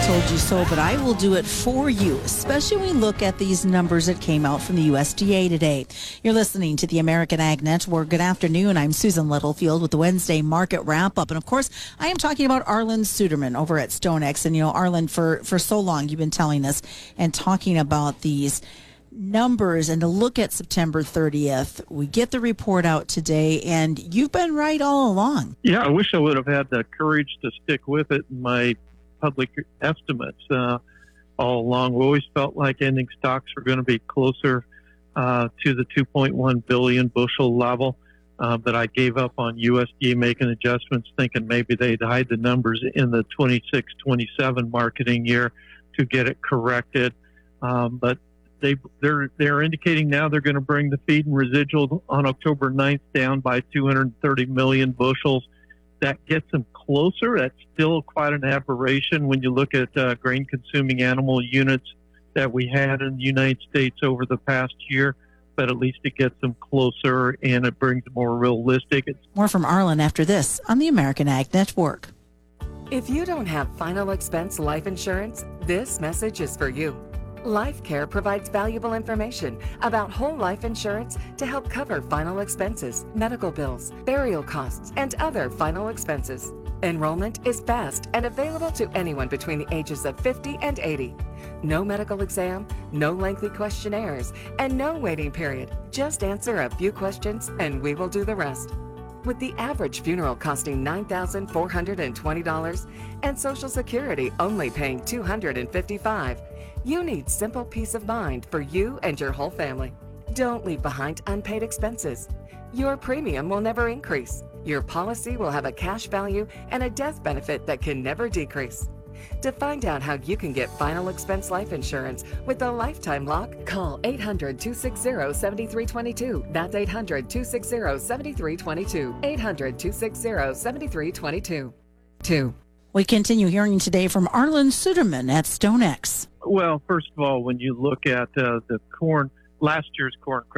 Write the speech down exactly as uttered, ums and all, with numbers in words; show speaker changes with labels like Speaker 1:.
Speaker 1: told you so, but I will do it for you, especially when we look at these numbers that came out from the U S D A today. You're listening to the American Ag Network. Good afternoon. I'm Susan Littlefield with the Wednesday Market Wrap-Up. And, of course, I am talking about Arlan Suderman over at StoneX. And, you know, Arlan, for, for so long you've been telling us and talking about these numbers, and to look at September thirtieth. We get the report out today, and you've been right all along.
Speaker 2: Yeah, I wish I would have had the courage to stick with it in my public estimates uh, all along. We always felt like ending stocks were going to be closer uh, to the two point one billion bushel level, uh, but I gave up on U S D A making adjustments, thinking maybe they'd hide the numbers in the twenty-six twenty-seven marketing year to get it corrected. Um, but they, they're, they're indicating now they're going to bring the feed and residual on October ninth down by two hundred thirty million bushels. That gets them closer. That's still quite an aberration when you look at uh, grain-consuming animal units that we had in the United States over the past year, but at least it gets them closer and it brings it more realistic. It's-
Speaker 1: More from Arlan after this on the American Ag Network.
Speaker 3: If you don't have final expense life insurance, this message is for you. LifeCare provides valuable information about whole life insurance to help cover final expenses, medical bills, burial costs, and other final expenses. Enrollment is fast and available to anyone between the ages of fifty and eighty. No medical exam, no lengthy questionnaires, and no waiting period. Just answer a few questions and we will do the rest. With the average funeral costing nine thousand four hundred twenty dollars and Social Security only paying two hundred fifty-five dollars, you need simple peace of mind for you and your whole family. Don't leave behind unpaid expenses. Your premium will never increase. Your policy will have a cash value and a death benefit that can never decrease. To find out how you can get final expense life insurance with a lifetime lock, call eight hundred, two six zero, seven three two two. That's eight hundred, two six zero, seven three two two. eight hundred, two six zero, seven three two two. Two.
Speaker 1: We continue hearing today from Arlan Suderman at StoneX.
Speaker 2: well, first of all, when you look at uh, the corn, last year's corn crop,